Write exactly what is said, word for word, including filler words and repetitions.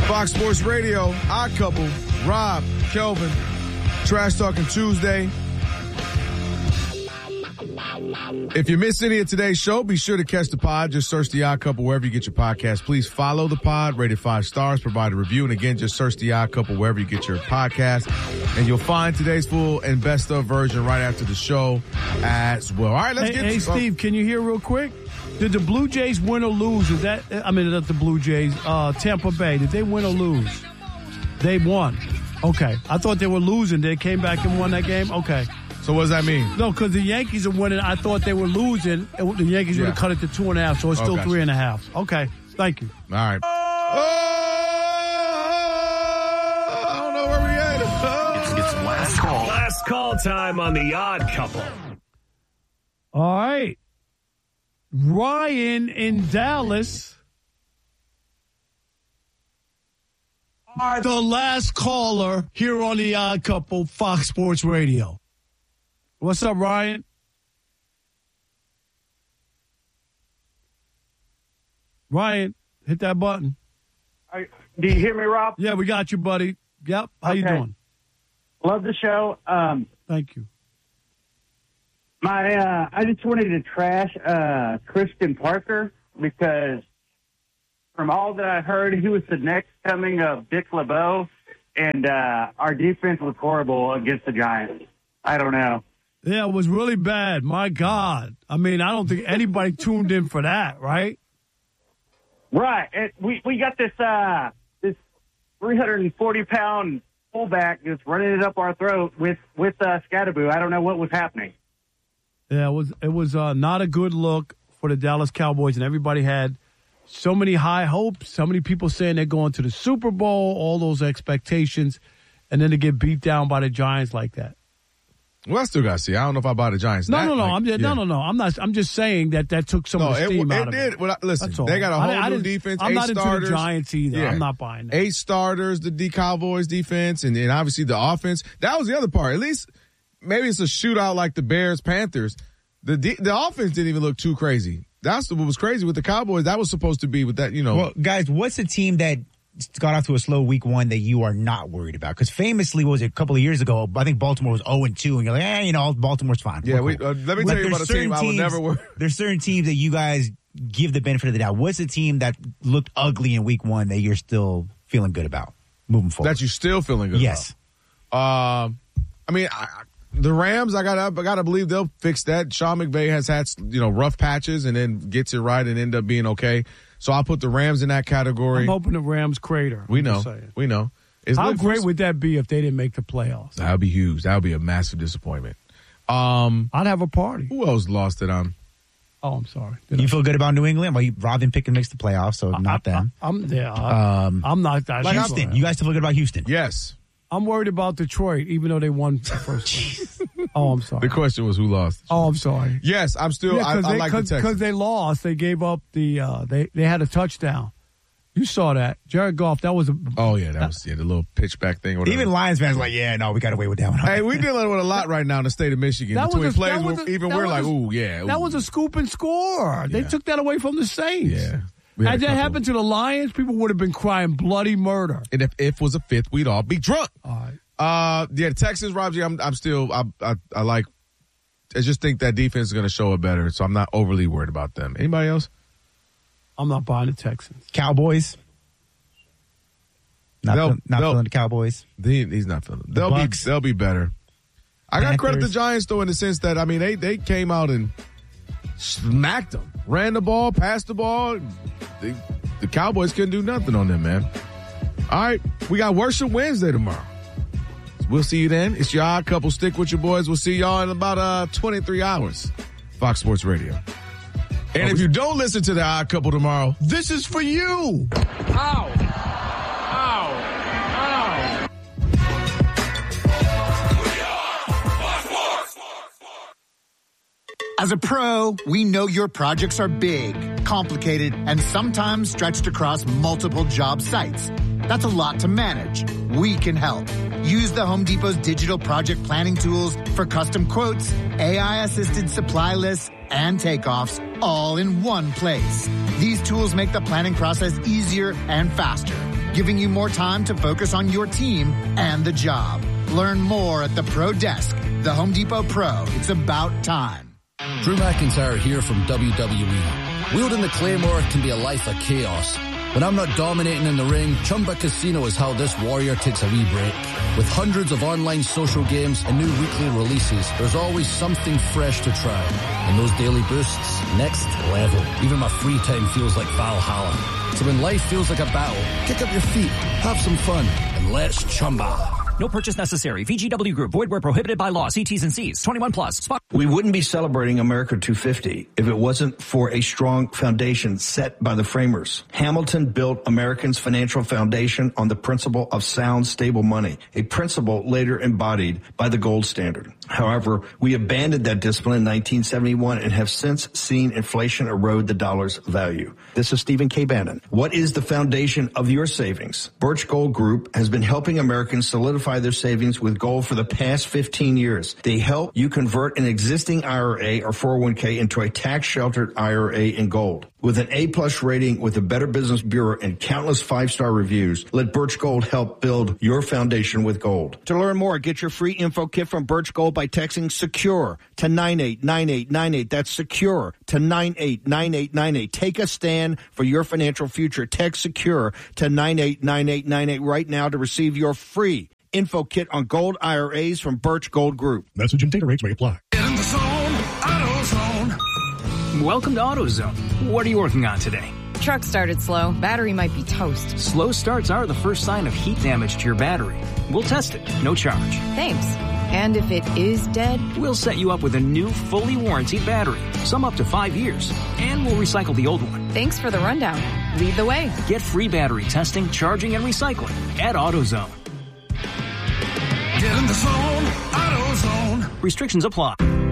Fox Sports Radio, Odd Couple, Rob, Kelvin, Trash Talking Tuesday. If you missed any of today's show, be sure to catch the pod. Just search The Odd Couple wherever you get your podcast. Please follow the pod, rate it five stars, provide a review. And again, just search The Odd Couple wherever you get your podcast. And you'll find today's full and best of version right after the show as well. All right, let's hey, get Hey, to Steve, can you hear real quick? Did the Blue Jays win or lose? Is that, I mean, not the Blue Jays, uh, Tampa Bay. Did they win or lose? They won. Okay. I thought they were losing. They came back and won that game? Okay. So what does that mean? No, because the Yankees are winning. I thought they were losing. The Yankees Yeah. would have cut it to two and a half, so it's still Oh, gotcha. three and a half. Okay. Thank you. All right. Oh, I don't know where we at. It's, it's last call. Last call time on The Odd Couple. All right. Ryan in Dallas. The last caller here on The Odd Couple, Fox Sports Radio. What's up, Ryan? Ryan, hit that button. Are, do you hear me, Rob? Yeah, we got you, buddy. Yep. How you Okay. doing? Love the show. Um, Thank you. my, uh, I just wanted to trash uh, Christian Parker because from all that I heard, he was the next coming of Dick LeBeau, and uh, our defense was horrible against the Giants. I don't know. Yeah, it was really bad. My God. I mean, I don't think anybody tuned in for that, right? Right. And we, we got this uh, this three hundred forty pound fullback just running it up our throat with, with uh, Scatterboo. I don't know what was happening. Yeah, it was it was uh, not a good look for the Dallas Cowboys, and everybody had so many high hopes, so many people saying they're going to the Super Bowl, all those expectations, and then to get beat down by the Giants like that. Well, I still got to see. I don't know if I buy the Giants. No, That, no, no. like, I'm just, yeah. no, no, no. I'm not. I'm just saying that that took some No, of the it, steam it out of did. it. Well, I- listen, That's all. they got a I- whole I new didn't- defense. I'm eight not starters. into the Giants either. Yeah. I'm not buying that. Eight starters, the D Cowboys defense, and then obviously the offense. That was the other part. At least maybe it's a shootout like the Bears Panthers. The D, the offense didn't even look too crazy. That's what was crazy with the Cowboys. That was supposed to be with that, you know. Well, guys, what's a team that got off to a slow week one that you are not worried about? Because famously, what was it, a couple of years ago, I think Baltimore was oh and two, and you're like, eh, you know, Baltimore's fine. yeah, We're we, cool. uh, let me But tell you there's about a team certain I would teams- never worry. There's certain teams that you guys give the benefit of the doubt. What's a team that looked ugly in week one that you're still feeling good about moving forward? That you still feeling good Yes. about? Um, I mean, I, the Rams, I got I got to believe they'll fix that. Sean McVay has had, you know, rough patches and then gets it right and end up being okay. So I'll put the Rams in that category. I'm hoping the Rams crater. We I'm know. just saying. We know. It's How looking for- great would that be if they didn't make the playoffs? That would be huge. That would be a massive disappointment. Um, I'd have a party. who else lost it on? Oh, I'm sorry. Did You I- feel good about New England? Well, you, Robin Pickens makes the playoffs, so not them. I, I'm there. I, Um, I'm not. I, like Houston. You guys still feel good about Houston? Yes. I'm worried about Detroit, even though they won the first one. Oh, I'm sorry. The question was who lost. Oh, I'm sorry. Yes, I'm still. I, because I they, like the cause, Texans. 'cause they lost. They gave up the. Uh, they they had a touchdown. You saw that, Jared Goff. That was a. Oh yeah, that was yeah the little pitchback thing. Or whatever. Even Lions fans are like, yeah, no, we got away with that one. Hey, we dealing with a lot right now in the state of Michigan. That Between was a- plays, that was we're- a- even that we're was like, a- ooh, yeah. That ooh. was a scoop and score. They Yeah. took that away from the Saints. Yeah. We had Had a that couple. happened to the Lions, people would have been crying bloody murder. And if if was a fifth, we'd all be drunk. All right. Uh, yeah, the Texans, Rob G, I'm, I'm still, I, I, I like, I just think that defense is going to show it better, so I'm not overly worried about them. Anybody else? I'm not buying the Texans. Cowboys. Not, They'll- feel- not they'll- feeling the Cowboys. He, he's not feeling. They'll be, Bucks. they'll be better. I got credit to Panthers. the Giants though in the sense that I mean they they came out and smacked them, ran the ball, passed the ball. They, the Cowboys couldn't do nothing on them, man. All right, we got Worship Wednesday tomorrow. We'll see you then. It's your Odd Couple. Stick with your boys. We'll see y'all in about uh twenty-three hours. Fox Sports Radio. And if you don't listen to the Odd Couple tomorrow, this is for you. Ow! Ow! Ow! As a pro, we know your projects are big, complicated, and sometimes stretched across multiple job sites. That's a lot to manage. We can help. Use the Home Depot's digital project planning tools for custom quotes, A I-assisted supply lists, and takeoffs all in one place. These tools make the planning process easier and faster. giving you more time to focus on your team and the job. Learn more at the Pro Desk. The Home Depot Pro. It's about time. Drew McIntyre here from W W E. Wielding the Claymore can be a life of chaos. When I'm not dominating in the ring, Chumba Casino is how this warrior takes a wee break. With hundreds of online social games and new weekly releases, there's always something fresh to try. And those daily boosts, next level. Even my free time feels like Valhalla. So when life feels like a battle, kick up your feet, have some fun, and let's Chumba. No purchase necessary. V G W Group. Void where prohibited by law. See T's and C's. twenty-one plus. Spot. We wouldn't be celebrating America two fifty if it wasn't for a strong foundation set by the framers. Hamilton built Americans' financial foundation on the principle of sound, stable money, a principle later embodied by the gold standard. However, we abandoned that discipline in nineteen seventy-one and have since seen inflation erode the dollar's value. This is Stephen K. Bannon. What is the foundation of your savings? Birch Gold Group has been helping Americans solidify their savings with gold for the past fifteen years. They help you convert an existing I R A or four oh one k into a tax-sheltered I R A in gold. With an A-plus rating with the Better Business Bureau and countless five-star reviews, let Birch Gold help build your foundation with gold. To learn more, get your free info kit from Birch Gold by texting SECURE to nine eight nine eight nine eight. That's SECURE to nine eight nine eight nine eight. Take a stand for your financial future. Text SECURE to nine eight nine eight nine eight right now to receive your free info kit on gold I R As from Birch Gold Group. Message and data rates may apply. In the zone, AutoZone. Welcome to AutoZone. What are you working on today? Truck started slow. Battery might be toast. Slow starts are the first sign of heat damage to your battery. We'll test it. No charge. Thanks. And if it is dead? We'll set you up with a new, fully warranted battery. Some up to five years. And we'll recycle the old one. Thanks for the rundown. Lead the way. Get free battery testing, charging, and recycling at AutoZone. Get in the zone, AutoZone. Restrictions apply.